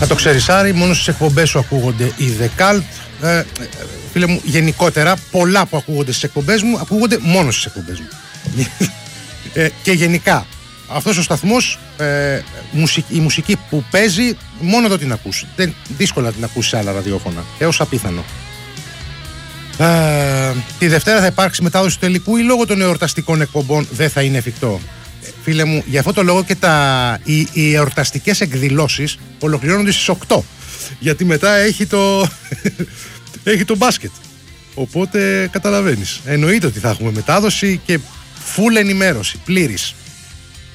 Να το ξέρεις, Άρη, μόνο στις εκπομπές σου ακούγονται οι The Cult. Φίλε μου, γενικότερα, πολλά που ακούγονται στις εκπομπές μου ακούγονται μόνο στις εκπομπές μου. Και γενικά, αυτός ο σταθμός, η μουσική που παίζει, μόνο εδώ την ακούς. Δύσκολα να την ακούσεις σε άλλα ραδιόφωνα. Έως απίθανο. Τη Δευτέρα θα υπάρξει μετάδοση του τελικού ή λόγω των εορταστικών εκπομπών δεν θα είναι εφικτό? Φίλε μου, για αυτό το λόγο και οι εορταστικές εκδηλώσεις ολοκληρώνονται στις 8. Γιατί μετά έχει το μπάσκετ. Οπότε καταλαβαίνεις. Εννοείται ότι θα έχουμε μετάδοση και full ενημέρωση, πλήρης.